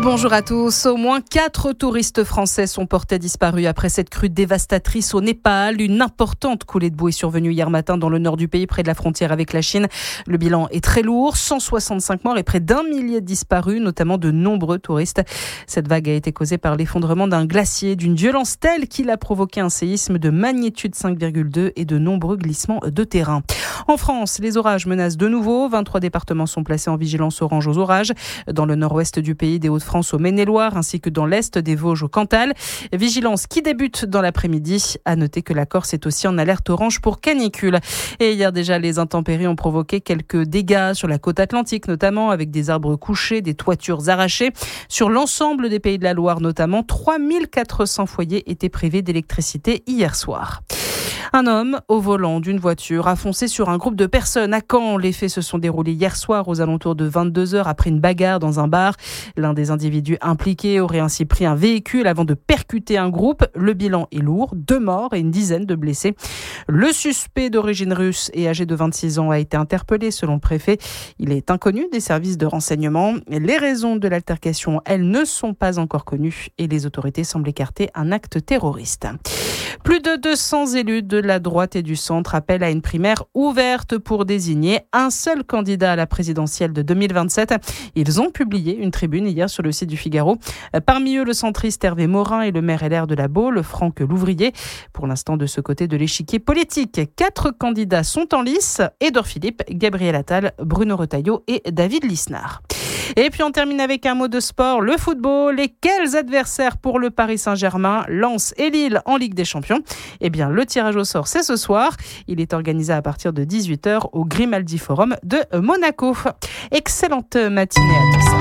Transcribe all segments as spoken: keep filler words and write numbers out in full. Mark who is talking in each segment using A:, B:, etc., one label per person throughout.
A: Bonjour à tous. Au moins quatre touristes français sont portés disparus après cette crue dévastatrice au Népal. Une importante coulée de boue est survenue hier matin dans le nord du pays, près de la frontière avec la Chine. Le bilan est très lourd, cent soixante-cinq morts et près d'un millier de disparus, notamment de nombreux touristes. Cette vague a été causée par l'effondrement d'un glacier d'une violence telle qu'il a provoqué un séisme de magnitude cinq virgule deux et de nombreux glissements de terrain. En France, les orages menacent de nouveau. vingt-trois départements sont placés en vigilance orange aux orages. Dans le nord-ouest du pays, des Hauts-de-France au Maine-et-Loire ainsi que dans l'est des Vosges au Cantal. Vigilance qui débute dans l'après-midi. À noter que la Corse est aussi en alerte orange pour canicule. Et hier déjà, les intempéries ont provoqué quelques dégâts sur la côte atlantique, notamment avec des arbres couchés, des toitures arrachées. Sur l'ensemble des pays de la Loire, notamment, trois mille quatre cents foyers étaient privés d'électricité hier soir. Un homme au volant d'une voiture a foncé sur un groupe de personnes à Caen. Les faits se sont déroulés hier soir aux alentours de vingt-deux heures après une bagarre dans un bar. L'un des individus impliqués aurait ainsi pris un véhicule avant de percuter un groupe. Le bilan est lourd, deux morts et une dizaine de blessés. Le suspect d'origine russe et âgé de vingt-six ans a été interpellé selon le préfet. Il est inconnu des services de renseignement. Les raisons de l'altercation, elles, ne sont pas encore connues et les autorités semblent écarter un acte terroriste. Plus de deux cents élus de la droite et du centre appellent à une primaire ouverte pour désigner un seul candidat à la présidentielle de deux mille vingt-sept. Ils ont publié une tribune hier sur le site du Figaro. Parmi eux, le centriste Hervé Morin et le maire L R de la Baule, Franck Louvrier. Pour l'instant, de ce côté de l'échiquier politique, quatre candidats sont en lice. Édouard Philippe, Gabriel Attal, Bruno Retailleau et David Lisnard. Et puis on termine avec un mot de sport, le football. Et quels adversaires pour le Paris Saint-Germain, Lens et Lille en Ligue des Champions? Eh bien, le tirage au sort, c'est ce soir. Il est organisé à partir de dix-huit heures au Grimaldi Forum de Monaco. Excellente matinée à tous.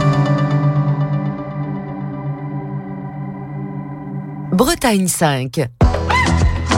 B: Bretagne cinq.